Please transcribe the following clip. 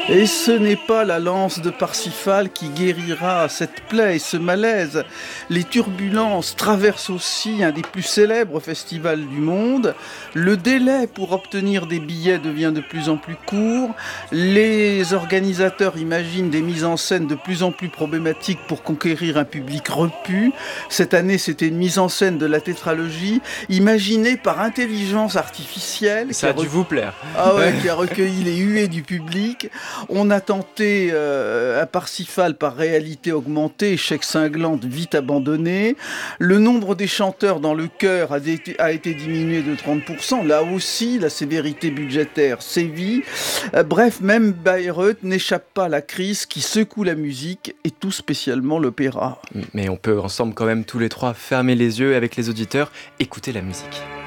Et ce n'est pas la lance de Parsifal qui guérira cette plaie et ce malaise. Les turbulences traversent aussi un des plus célèbres festivals du monde. Le délai pour obtenir des billets devient de plus en plus court. Les organisateurs imaginent des mises en scène de plus en plus problématiques pour conquérir un public repu. Cette année, c'était une mise en scène de la tétralogie imaginée par intelligence artificielle Ça a dû vous plaire. qui a recueilli les huées du public. On a tenté un Parsifal par réalité augmentée, échec cinglant vite abandonné. Le nombre des chanteurs dans le chœur a été diminué de 30%. Là aussi, la sévérité budgétaire sévit. Bref, même Bayreuth n'échappe pas à la crise qui secoue la musique et tout spécialement l'opéra. Mais on peut ensemble quand même tous les trois fermer les yeux avec les auditeurs, écouter la musique.